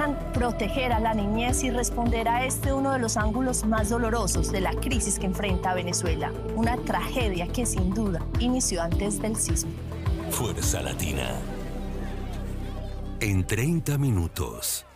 buscan proteger a la niñez y responder a uno de los ángulos más dolorosos de la crisis que enfrenta Venezuela. Una tragedia que sin duda inició antes del sismo. Fuerza Latina. En 30 minutos.